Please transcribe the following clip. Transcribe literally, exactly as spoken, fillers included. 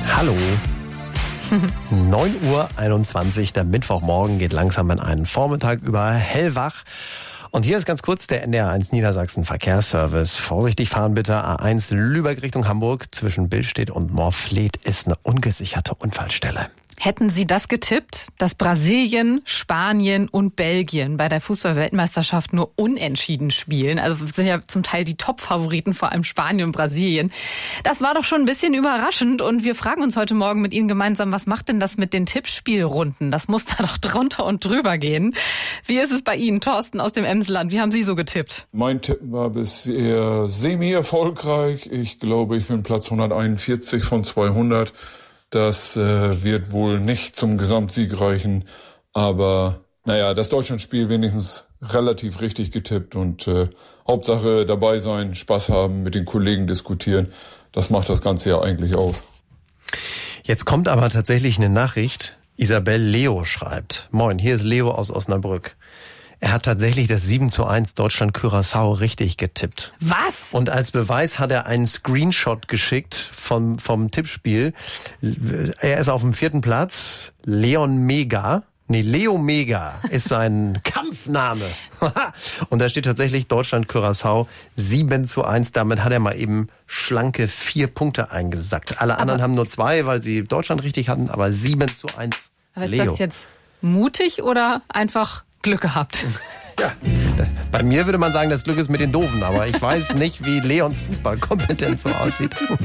Hallo. neun Uhr einundzwanzig, der Mittwochmorgen geht langsam in einen Vormittag über hellwach. Und hier ist ganz kurz der N D R eins Niedersachsen Verkehrsservice. Vorsichtig fahren bitte. A eins Lübeck Richtung Hamburg. Zwischen Billstedt und Morfleet ist eine ungesicherte Unfallstelle. Hätten Sie das getippt, dass Brasilien, Spanien und Belgien bei der Fußball-Weltmeisterschaft nur unentschieden spielen? Also sind ja zum Teil die Top-Favoriten, vor allem Spanien und Brasilien. Das war doch schon ein bisschen überraschend und wir fragen uns heute Morgen mit Ihnen gemeinsam, was macht denn das mit den Tippspielrunden? Das muss da doch drunter und drüber gehen. Wie ist es bei Ihnen, Thorsten aus dem Emsland? Wie haben Sie so getippt? Mein Tipp war bisher semi-erfolgreich. Ich glaube, ich bin Platz hunderteinundvierzig von zweihundert. Das äh, wird wohl nicht zum Gesamtsieg reichen, aber naja, das Deutschlandspiel wenigstens relativ richtig getippt und äh, Hauptsache dabei sein, Spaß haben, mit den Kollegen diskutieren, das macht das Ganze ja eigentlich auf. Jetzt kommt aber tatsächlich eine Nachricht. Isabel Leo schreibt: Moin, hier ist Leo aus Osnabrück. Er hat tatsächlich das sieben zu eins Deutschland-Curaçao richtig getippt. Was? Und als Beweis hat er einen Screenshot geschickt vom, vom Tippspiel. Er ist auf dem vierten Platz. Leon Mega. Nee, Leo Mega ist sein Kampfname. Und da steht tatsächlich Deutschland-Curaçao sieben zu eins. Damit hat er mal eben schlanke vier Punkte eingesackt. Alle anderen aber haben nur zwei, weil sie Deutschland richtig hatten, aber sieben zu eins. Aber ist Leo. Das jetzt mutig oder einfach Glück gehabt? Ja, bei mir würde man sagen, das Glück ist mit den Doofen, aber ich weiß nicht, wie Leons Fußballkompetenz so aussieht.